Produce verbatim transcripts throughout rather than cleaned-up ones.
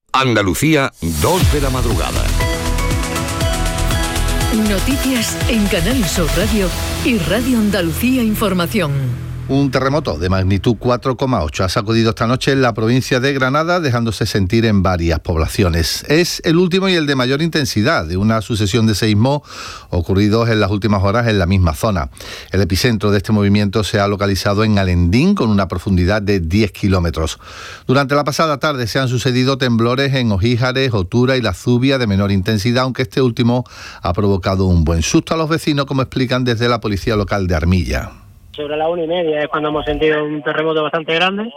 Andalucía, dos de la madrugada. Noticias en Canal Sur Radio y Radio Andalucía Información. Un terremoto de magnitud cuatro coma ocho ha sacudido esta noche en la provincia de Granada, dejándose sentir en varias poblaciones. Es el último y el de mayor intensidad de una sucesión de seísmos ocurridos en las últimas horas en la misma zona. El epicentro de este movimiento se ha localizado en Alendín, con una profundidad de diez kilómetros. Durante la pasada tarde se han sucedido temblores en Ojíjares, Otura y La Zubia de menor intensidad, aunque este último ha provocado un buen susto a los vecinos, como explican desde la policía local de Armilla. Sobre la una y media es cuando hemos sentido un terremoto bastante grande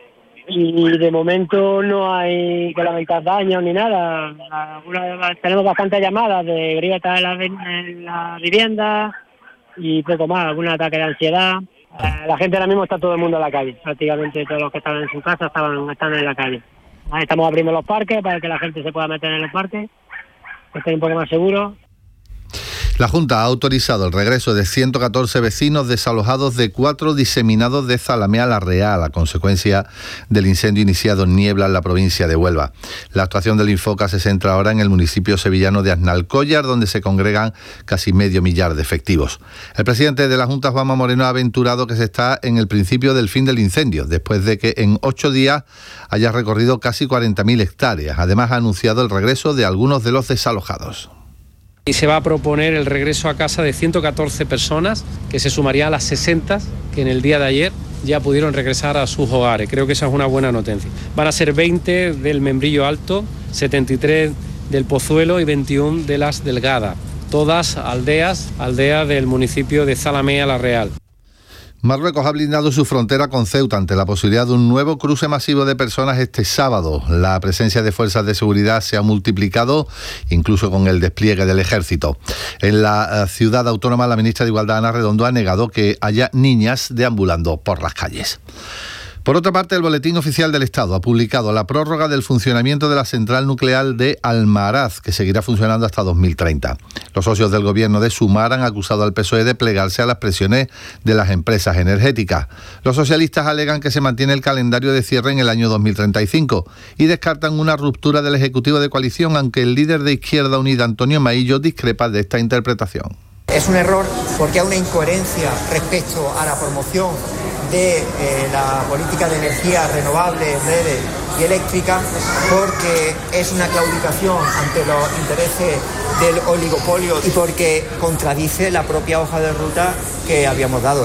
y de momento no hay que lamentar daños ni nada. Alguna, tenemos bastantes llamadas de grietas en la, en la vivienda y poco más, algún ataque de ansiedad. La gente ahora mismo está todo el mundo en la calle, prácticamente todos los que estaban en su casa estaban están en la calle. Estamos abriendo los parques para que la gente se pueda meter en los parques, que estén un poco más seguros. La Junta ha autorizado el regreso de ciento catorce vecinos desalojados de cuatro diseminados de Zalamea la Real, a consecuencia del incendio iniciado en Niebla, en la provincia de Huelva. La actuación del Infoca se centra ahora en el municipio sevillano de Aznalcóllar, donde se congregan casi medio millar de efectivos. El presidente de la Junta, Juanma Moreno, ha aventurado que se está en el principio del fin del incendio, después de que en ocho días haya recorrido casi cuarenta mil hectáreas. Además, ha anunciado el regreso de algunos de los desalojados. Y se va a proponer el regreso a casa de ciento catorce personas, que se sumarían a las sesenta que en el día de ayer ya pudieron regresar a sus hogares. Creo que esa es una buena noticia. Van a ser veinte del Membrillo Alto, setenta y tres del Pozuelo y veintiuno de Las Delgadas. Todas aldeas, aldeas del municipio de Zalamea la Real. Marruecos ha blindado su frontera con Ceuta ante la posibilidad de un nuevo cruce masivo de personas este sábado. La presencia de fuerzas de seguridad se ha multiplicado, incluso con el despliegue del ejército. En la ciudad autónoma, la ministra de Igualdad, Ana Redondo, ha negado que haya niñas deambulando por las calles. Por otra parte, el Boletín Oficial del Estado ha publicado la prórroga del funcionamiento de la central nuclear de Almaraz, que seguirá funcionando hasta dos mil treinta. Los socios del gobierno de Sumar han acusado al P S O E de plegarse a las presiones de las empresas energéticas. Los socialistas alegan que se mantiene el calendario de cierre en el año dos mil treinta y cinco y descartan una ruptura del Ejecutivo de coalición, aunque el líder de Izquierda Unida, Antonio Maillo, discrepa de esta interpretación. Es un error porque hay una incoherencia respecto a la promoción de eh, la política de energías renovables, verdes y eléctricas, porque es una claudicación ante los intereses del oligopolio y porque contradice la propia hoja de ruta que habíamos dado.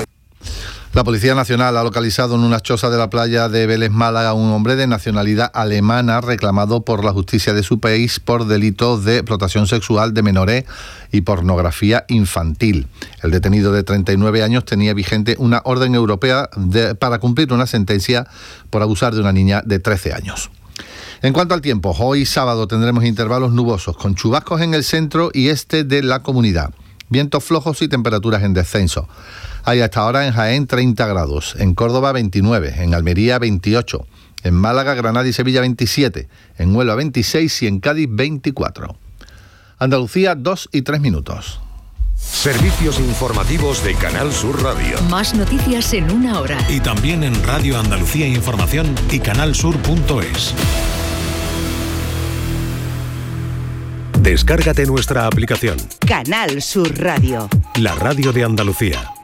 La Policía Nacional ha localizado en una choza de la playa de Vélez, Málaga, a un hombre de nacionalidad alemana reclamado por la justicia de su país por delitos de explotación sexual de menores y pornografía infantil. El detenido de treinta y nueve años tenía vigente una orden europea de, para cumplir una sentencia por abusar de una niña de trece años. En cuanto al tiempo, hoy sábado tendremos intervalos nubosos con chubascos en el centro y este de la comunidad. Vientos flojos y temperaturas en descenso. Hay hasta ahora en Jaén treinta grados, en Córdoba veintinueve, en Almería veintiocho, en Málaga, Granada y Sevilla veintisiete, en Huelva veintiséis y en Cádiz veinticuatro. Andalucía, dos y tres minutos. Servicios informativos de Canal Sur Radio. Más noticias en una hora. Y también en Radio Andalucía Información y canalsur punto es. Descárgate nuestra aplicación. Canal Sur Radio. La radio de Andalucía.